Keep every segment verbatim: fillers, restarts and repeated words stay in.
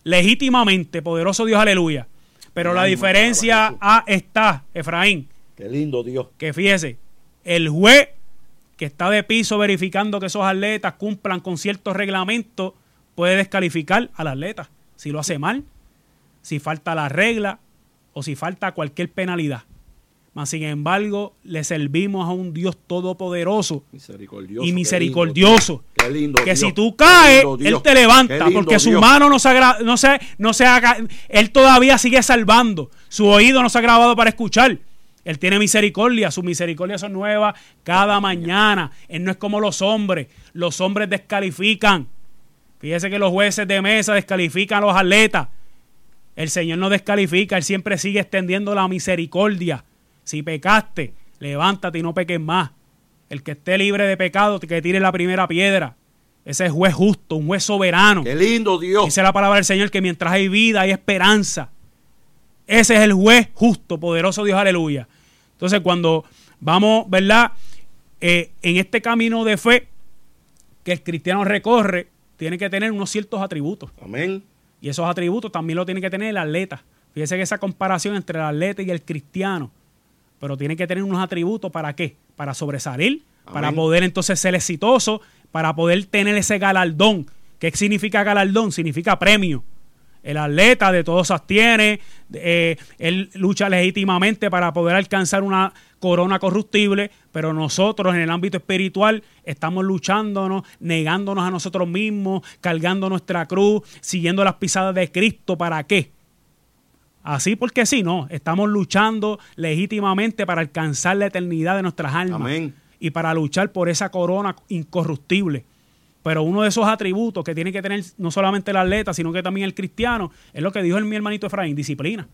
legítimamente, poderoso Dios, aleluya. Pero la diferencia ah, está, Efraín. Qué lindo Dios. Que fíjese, el juez que está de piso verificando que esos atletas cumplan con ciertos reglamentos puede descalificar al atleta si lo hace mal, si falta la regla o si falta cualquier penalidad. Mas, sin embargo, le servimos a un Dios todopoderoso misericordioso, y misericordioso. Qué lindo, qué lindo que Dios, si tú caes, Él te levanta, lindo, porque su Dios. mano no se, agra- no, se, no se haga, Él todavía sigue salvando. Su oído no se ha grabado para escuchar. Él tiene misericordia, sus misericordias son nuevas cada mañana. Él no es como los hombres. Los hombres descalifican. Fíjese que los jueces de mesa descalifican a los atletas. El Señor no descalifica, Él siempre sigue extendiendo la misericordia. Si pecaste, levántate y no peques más. El que esté libre de pecado, que tire la primera piedra. Ese es juez justo, un juez soberano. Qué lindo Dios. Dice la palabra del Señor que mientras hay vida hay esperanza. Ese es el juez justo, poderoso Dios, aleluya. Entonces, cuando vamos, ¿verdad? Eh, en este camino de fe que el cristiano recorre, tiene que tener unos ciertos atributos. Amén. Y esos atributos también lo tiene que tener el atleta. Fíjese que esa comparación entre el atleta y el cristiano, pero tiene que tener unos atributos, ¿para qué? Para sobresalir, Amén. Para poder entonces ser exitoso, para poder tener ese galardón. ¿Qué significa galardón? Significa premio. El atleta de todos se abstiene, eh, él lucha legítimamente para poder alcanzar una corona corruptible, pero nosotros en el ámbito espiritual estamos luchándonos, negándonos a nosotros mismos, cargando nuestra cruz, siguiendo las pisadas de Cristo. ¿Para qué? Así porque sí, no, estamos luchando legítimamente para alcanzar la eternidad de nuestras almas. Amén. Y para luchar por esa corona incorruptible. Pero uno de esos atributos que tiene que tener no solamente el atleta, sino que también el cristiano, es lo que dijo el, mi hermanito Efraín, disciplina.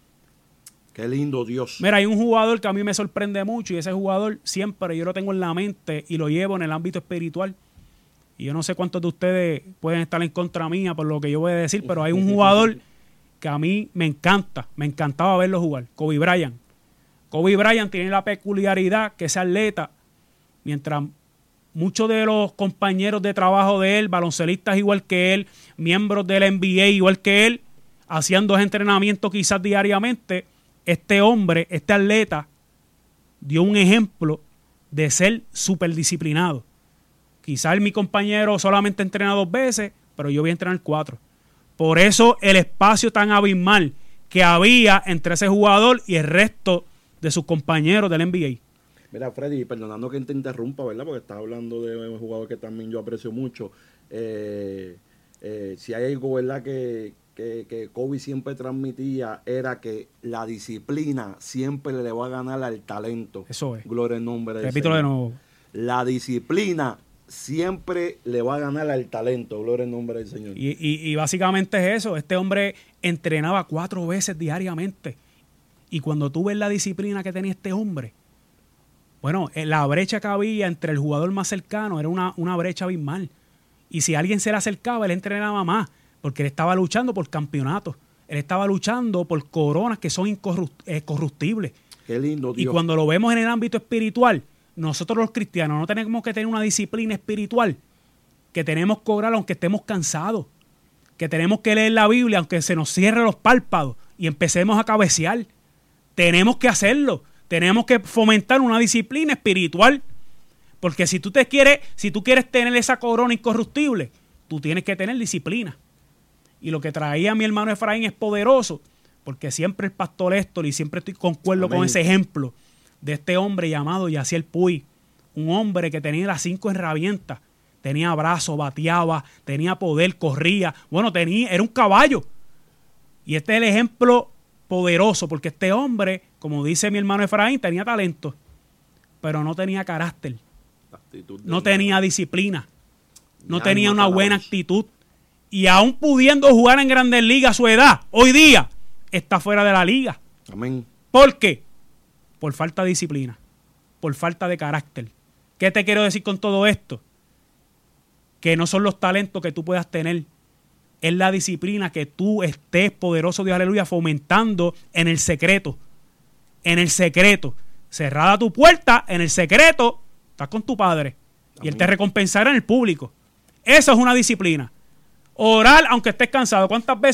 Qué lindo Dios. Mira, hay un jugador que a mí me sorprende mucho y ese jugador siempre yo lo tengo en la mente y lo llevo en el ámbito espiritual. Y yo no sé cuántos de ustedes pueden estar en contra mía por lo que yo voy a decir, pero hay un jugador que a mí me encanta, me encantaba verlo jugar, Kobe Bryant. Kobe Bryant tiene la peculiaridad que ese atleta, mientras muchos de los compañeros de trabajo de él, baloncelistas igual que él, miembros del N B A igual que él, hacían dos entrenamientos quizás diariamente, este hombre, este atleta, dio un ejemplo de ser súper disciplinado. Quizás mi compañero solamente entrena dos veces, pero yo voy a entrenar cuatro. Por eso el espacio tan abismal que había entre ese jugador y el resto de sus compañeros del N B A. Mira, Freddy, perdonando que te interrumpa, ¿verdad? Porque estás hablando de un jugador que también yo aprecio mucho. Eh, eh, si hay algo, ¿verdad?, que, que, que Kobe siempre transmitía, era que la disciplina siempre le va a ganar al talento. Eso es. Gloria al nombre del Repítelo Señor. de nuevo. La disciplina siempre le va a ganar al talento. Gloria al nombre del Señor. Y, y, y básicamente es eso. Este hombre entrenaba cuatro veces diariamente. Y cuando tú ves la disciplina que tenía este hombre, bueno, la brecha que había entre el jugador más cercano era una, una brecha abismal. Y si alguien se le acercaba, él entrenaba más, porque él estaba luchando por campeonatos. Él estaba luchando por coronas que son incorruptibles. Qué lindo, Dios. Y cuando lo vemos en el ámbito espiritual, nosotros los cristianos no tenemos que tener una disciplina espiritual que tenemos que orar aunque estemos cansados, que tenemos que leer la Biblia aunque se nos cierren los párpados y empecemos a cabecear. Tenemos que hacerlo. Tenemos que fomentar una disciplina espiritual, porque si tú te quieres, si tú quieres tener esa corona incorruptible, tú tienes que tener disciplina. Y lo que traía mi hermano Efraín es poderoso, porque siempre el pastor Héctor, y siempre estoy concuerdo Amén. Con ese ejemplo de este hombre llamado Yaciel Puig, un hombre que tenía las cinco herramientas, tenía brazos, bateaba, tenía poder, corría, bueno, tenía, era un caballo. Y este es el ejemplo poderoso, porque este hombre, como dice mi hermano Efraín, tenía talento, pero no tenía carácter, no tenía disciplina, no tenía una buena actitud, y aún pudiendo jugar en Grandes Ligas a su edad, hoy día está fuera de la liga. Amén. ¿Por qué? Por falta de disciplina, por falta de carácter. ¿Qué te quiero decir con todo esto? Que no son los talentos que tú puedas tener, es la disciplina que tú estés, poderoso Dios, aleluya, fomentando en el secreto. En el secreto. Cerrada tu puerta, en el secreto, estás con tu Padre. Amén. Y Él te recompensará en el público. Eso es una disciplina. Orar aunque estés cansado. ¿Cuántas veces